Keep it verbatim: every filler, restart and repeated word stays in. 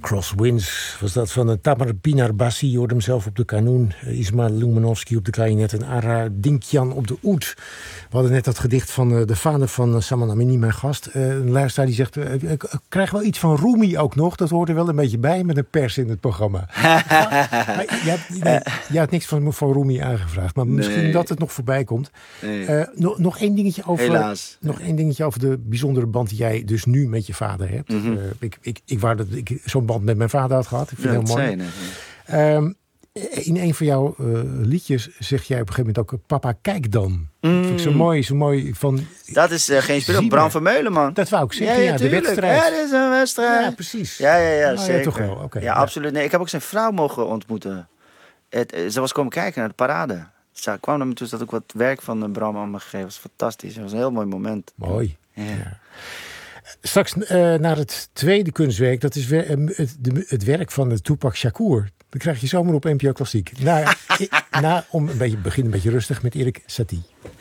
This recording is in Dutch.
Crosswinds was dat van Tamar Pinar Bassi. Je hoorde hem zelf op de kanoen. Uh, Ismail Lumanovski op de klarinet en Ara Dinkjan op de oud. We hadden net dat gedicht van uh, de vader van uh, Saman Amini, mijn gast. Uh, een luisteraar die zegt, uh, ik krijg wel iets van Rumi ook nog. Dat hoort er wel een beetje bij met een pers in het programma. maar, je, had, nee, je had niks van, van Rumi aangevraagd. Maar misschien nee. dat het nog voorbij komt. Nee. Uh, nog, nog één dingetje over, Helaas. Nog één dingetje over de bijzondere band die jij dus nu met je vader hebt. Mm-hmm. Uh, ik, ik, ik wou dat ik zo'n band met mijn vader had gehad. Ik vind ja, het heel mooi. Zijn, um, in een van jouw uh, liedjes zeg jij op een gegeven moment ook... Papa, kijk dan. Mm. Dat vind ik zo mooi. Zo mooi van, dat is uh, geen speel. Bram Vermeulen, man. Dat wou ik zeggen, ja, ja, ja de wedstrijd. Ja, dat is een wedstrijd. Ja, precies. Ja, ja, ja, oh, zeker. Ja, toch wel. Okay, ja, ja, absoluut. Nee, ik heb ook zijn vrouw mogen ontmoeten. Het, ze was komen kijken naar de parade. Ze kwam naar me toe, dat ook wat werk van Bram aan me gegeven. Dat was fantastisch. Het was een heel mooi moment. Mooi. Ja. Ja. Straks uh, naar het tweede kunstwerk. Dat is wer- het, de, het werk van de Tupac Shakur. Dan krijg je zomaar op N P O Klassiek. Na, na, om een beetje, begin een beetje rustig met Erik Satie.